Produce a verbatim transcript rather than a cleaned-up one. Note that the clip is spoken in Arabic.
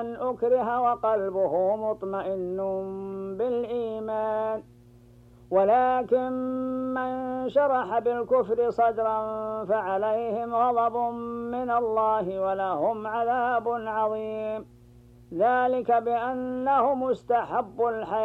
من أكره وقلبه مطمئن بالإيمان ولكن من شرح بالكفر صدرا فعليهم غضب من الله ولهم عذاب عظيم ذلك بأنهم استحبوا الحياة